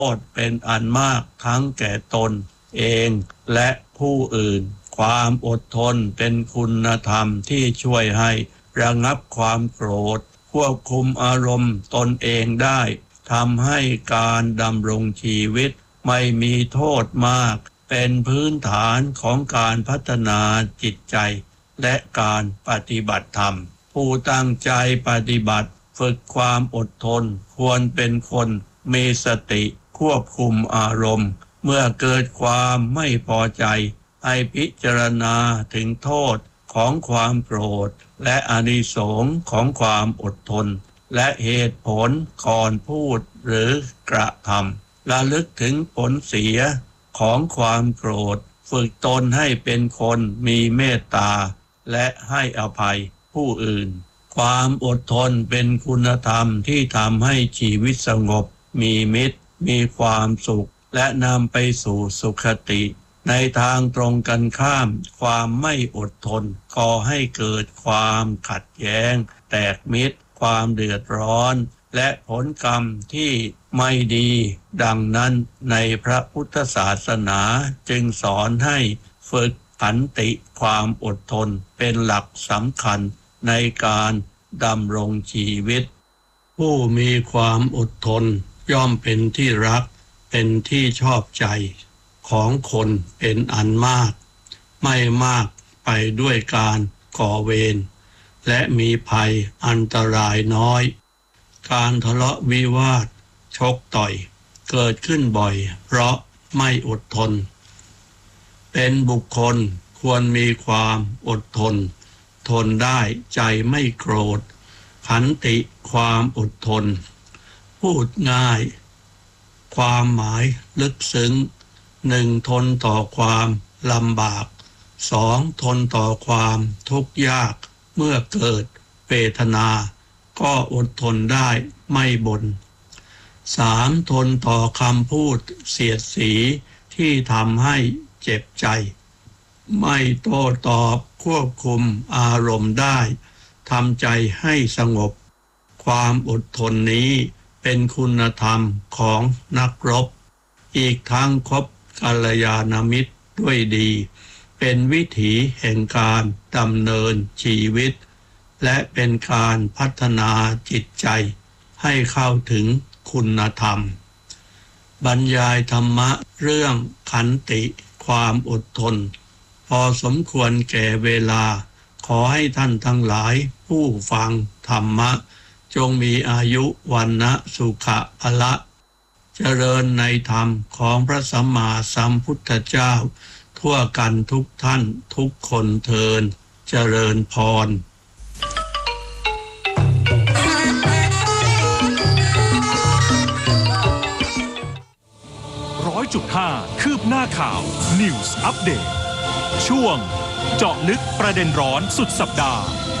ษเป็นอันมากทั้งแก่ตนเองและผู้อื่นความอดทนเป็นคุณธรรมที่ช่วยให้ระงับความโกรธควบคุมอารมณ์ตนเองได้ทำให้การดำรงชีวิตไม่มีโทษมากเป็นพื้นฐานของการพัฒนาจิตใจและการปฏิบัติธรรมผู้ตั้งใจปฏิบัติฝึกความอดทนควรเป็นคนมีสติควบคุมอารมณ์เมื่อเกิดความไม่พอใจให้พิจารณาถึงโทษของความโกรธและอานิสงส์ของความอดทนและเหตุผลก่อนพูดหรือกระทำระลึกถึงผลเสียของความโกรธฝึกตนให้เป็นคนมีเมตตาและให้อภัยผู้อื่นความอดทนเป็นคุณธรรมที่ทำให้ชีวิตสงบมีมิตรมีความสุขและนำไปสู่สุขติในทางตรงกันข้ามความไม่อดทนก่อให้เกิดความขัดแย้งแตกมิตรความเดือดร้อนและผลกรรมที่ไม่ดีดังนั้นในพระพุทธศาสนาจึงสอนให้ฝึกขันติความอดทนเป็นหลักสำคัญในการดำรงชีวิตผู้มีความอดทนย่อมเป็นที่รักเป็นที่ชอบใจของคนเป็นอันมากไม่มากไปด้วยการก่อเวรและมีภัยอันตรายน้อยการทะเลาะวิวาทชกต่อยเกิดขึ้นบ่อยเพราะไม่อดทนเป็นบุคคลควรมีความอดทนทนได้ใจไม่โกรธขันติความอดทนพูดง่ายความหมายลึกซึ้ง1ทนต่อความลำบาก2ทนต่อความทุกข์ยากเมื่อเกิดเวทนาก็อดทนได้ไม่บ่น3ทนต่อคำพูดเสียดสีที่ทำให้เจ็บใจไม่โต้ตอบควบคุมอารมณ์ได้ทำใจให้สงบความอดทนนี้เป็นคุณธรรมของนักรบอีกทั้งคบกัลยาณมิตรด้วยดีเป็นวิถีแห่งการดำเนินชีวิตและเป็นการพัฒนาจิตใจให้เข้าถึงคุณธรรมบรรยายธรรมะเรื่องขันติความอดทนพอสมควรแก่เวลาขอให้ท่านทั้งหลายผู้ฟังธรรมะจงมีอายุวันนะสุขะพละเจริญในธรรมของพระสัมมาสัมพุทธเจ้าทั่วกันทุกท่านทุกคนเทอญเจริญพร 100.5 คืบหน้าข่าว News Update ช่วงเจาะลึกประเด็นร้อนสุดสัปดาห์